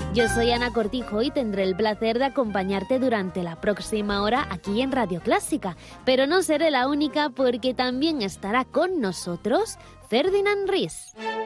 Yo soy Ana Cortijo y tendré el placer de acompañarte durante la próxima hora aquí en Radio Clásica. Pero no seré la única porque también estará con nosotros Ferdinand Ries.